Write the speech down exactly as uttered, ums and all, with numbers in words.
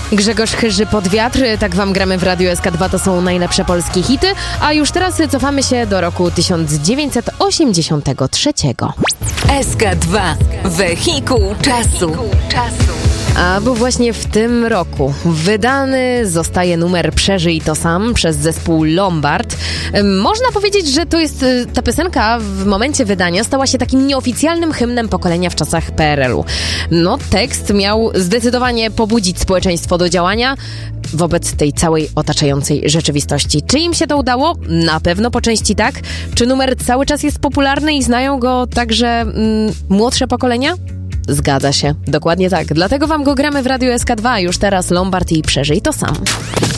Grzegorz Chyży pod wiatr, tak wam gramy w Radiu S K dwa, to są najlepsze polskie hity, a już teraz cofamy się do roku tysiąc dziewięćset osiemdziesiątego trzeciego. S K dwa, wehikuł czasu. A bo właśnie w tym roku wydany zostaje numer Przeżyj to sam przez zespół Lombard. Można powiedzieć, że to jest ta piosenka w momencie wydania stała się takim nieoficjalnym hymnem pokolenia w czasach P R L u. No, tekst miał zdecydowanie pobudzić społeczeństwo do działania wobec tej całej otaczającej rzeczywistości. Czy im się to udało? Na pewno po części tak. Czy numer cały czas jest popularny i znają go także mm, młodsze pokolenia? Zgadza się. Dokładnie tak. Dlatego wam go gramy w Radiu S K dwa. Już teraz Lombard i Przeżyj to sam.